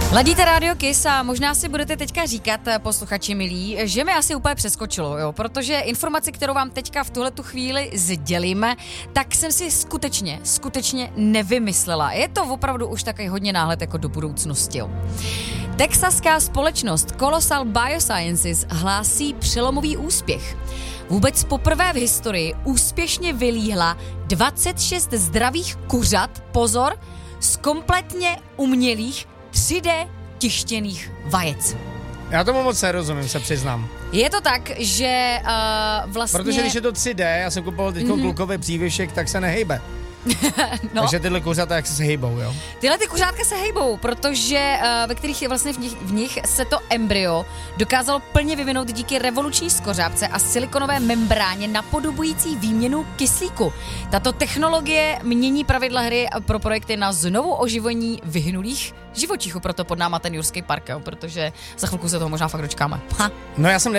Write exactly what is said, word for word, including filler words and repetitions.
Ladíte Radio Kiss a možná si budete teďka říkat, posluchači milí, že mi asi úplně přeskočilo, jo, protože informaci, kterou vám teďka v tuhletu chvíli sdělíme, tak jsem si skutečně, skutečně nevymyslela. Je to opravdu už takový hodně náhled jako do budoucnosti, jo. Texaská společnost Colossal Biosciences hlásí přelomový úspěch. Vůbec poprvé v historii úspěšně vylíhla dvacet šest zdravých kuřat, pozor, z kompletně umělých tři dé tištěných vajec. Já tomu moc nerozumím, se přiznám. Je to tak, že uh, vlastně... Protože když je to tři dé, já jsem kupoval teď mm-hmm. glukový přívěšek, tak se nehejbe. No. Takže tyhle kuřata jak se hejbou, jo? Tyhle ty kuřátka se hejbou, protože uh, ve kterých je vlastně v nich, v nich se to embryo dokázalo plně vyvinout díky revoluční skořápce a silikonové membráně napodobující výměnu kyslíku. Tato technologie mění pravidla hry pro projekty na znovu oživení vyhnulých živočichů, proto pod náma ten Jurský park, jo? Protože za chvilku se toho možná fakt dočkáme. Ha. No já jsem